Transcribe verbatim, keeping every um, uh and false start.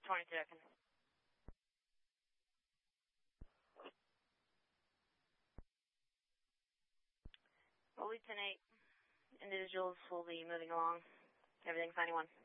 twenty-two, I can. Fully ten eight. Individuals will be moving along. Everything's ninety-one.